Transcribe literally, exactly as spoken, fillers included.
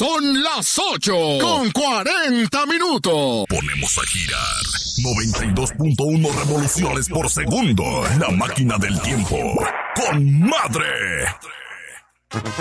Son las ocho con cuarenta minutos. Ponemos a girar noventa y dos punto uno revoluciones por segundo. La máquina del tiempo. ¡Con madre!